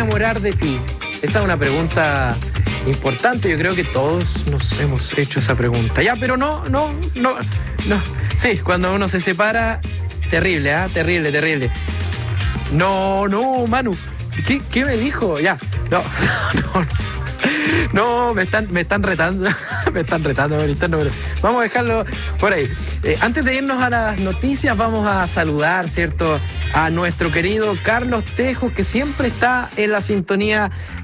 enamorar de ti? Esa es una pregunta importante. Yo creo que todos nos hemos hecho esa pregunta. Ya, pero no. Sí, cuando uno se separa, terrible, terrible. No, Manu. ¿Qué me dijo? Ya, no. No, me están retando. Me están retando por interno, pero vamos a dejarlo por ahí. Antes de irnos a las noticias, vamos a saludar, ¿cierto?, a nuestro querido Carlos Tejos, que siempre está en la sintonía